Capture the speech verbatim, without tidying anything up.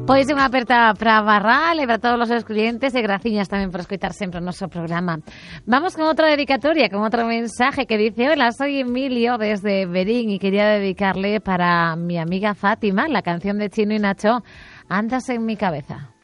Pois unha aperta para Barral e para todos os seus clientes e graciñas tamén por escoitar sempre o noso programa. Vamos con outra dedicatoria, con outro mensaje que dice: hola, soy Emilio desde Berín y quería dedicarle para mi amiga Fátima la canción de Chino y Nacho, Andas en mi cabeza.